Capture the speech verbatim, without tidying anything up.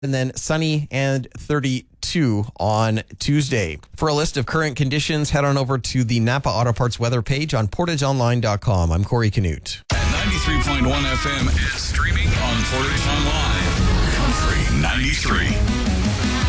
and then sunny and thirty-two on Tuesday. For a list of current conditions, head on over to the Napa Auto Parts weather page on portage online dot com. I'm Corey Canute. At ninety-three point one F M and streaming